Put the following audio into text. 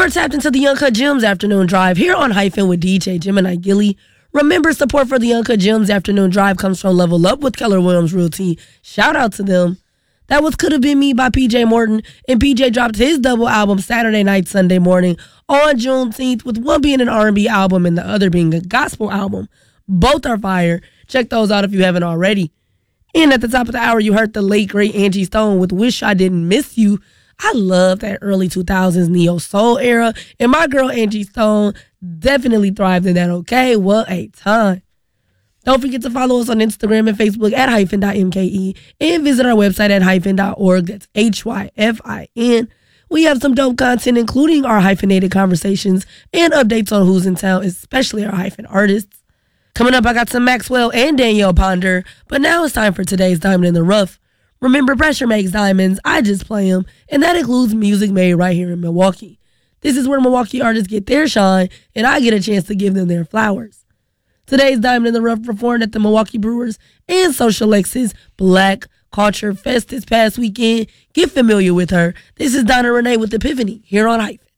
are tapped into the Uncut Gems Afternoon Drive here on Hyphen with DJ Gemini Gilly. Remember, support for the Uncut Gems Afternoon Drive comes from Level Up with Keller Williams Realty. Shout out to them. That was Could Have Been Me by PJ Morton, and PJ dropped his double album Saturday night, Sunday morning on Juneteenth, with one being an R&B album and the other being a gospel album. Both are fire. Check those out if you haven't already. And at the top of the hour, you heard the late, great Angie Stone with Wish I Didn't Miss You. I love that early 2000s neo-soul era, and my girl Angie Stone definitely thrived in that, okay? What a time. Don't forget to follow us on Instagram and Facebook at hyphen.mke and visit our website at hyphen.org. That's HYFIN. We have some dope content, including our hyphenated conversations and updates on who's in town, especially our hyphen artists. Coming up, I got some Maxwell and Danielle Ponder, but now it's time for today's Diamond in the Rough. Remember, pressure makes diamonds. I just play them, and that includes music made right here in Milwaukee. This is where Milwaukee artists get their shine, and I get a chance to give them their flowers. Today's Diamond in the Rough performed at the Milwaukee Brewers and Social X's Black Culture Fest this past weekend. Get familiar with her. This is Donna Renee with Epiphany here on Hyphen.